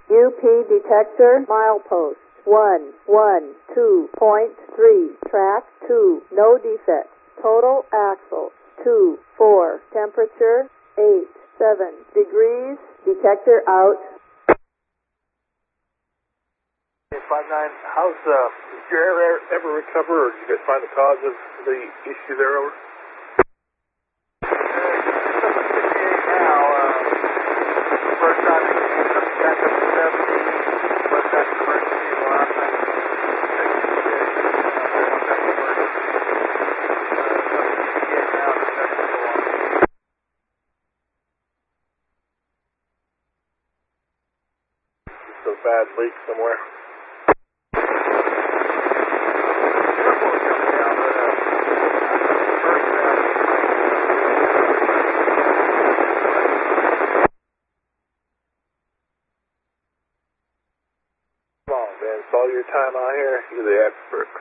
UP detector milepost 112.3, track 2, no defects. Total axle 2, 4, temperature 8, 7 degrees, detector out. 59, how's, did your air ever recover, or did you guys find the cause of the issue there, over? First time it came up back up to 70, was that emergency, the last time it so bad leak somewhere. Come on, man, it's all your time out here. You're the expert.